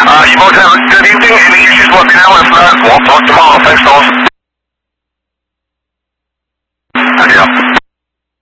You both have a good evening. Any issues, let me know. If not, we'll talk tomorrow. Thanks, fellas.